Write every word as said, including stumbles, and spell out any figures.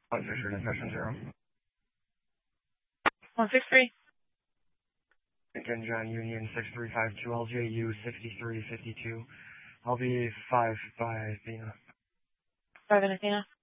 One Fisher, Discussion Zero. one six three. Again, John Union six three five two L J U sixty-three fifty-two. I'll be five by Athena. Five in Athena.